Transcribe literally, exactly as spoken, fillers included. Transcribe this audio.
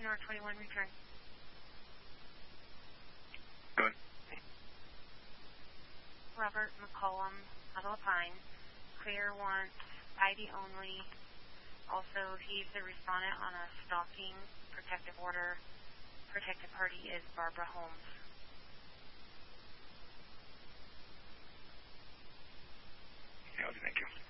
North twenty-one, return. Go ahead. Robert McCollum, Adela Pine. Clear wants I D only. Also, he's the respondent on a stalking protective order. Protected party is Barbara Holmes. Yeah, thank you.